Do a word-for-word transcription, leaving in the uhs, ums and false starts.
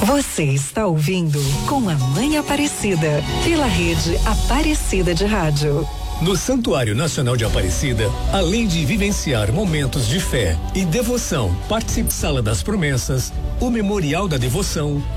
Você está ouvindo Com a Mãe Aparecida, pela rede Aparecida de Rádio. No Santuário Nacional de Aparecida, além de vivenciar momentos de fé e devoção, participe Sala das Promessas, o Memorial da Devoção,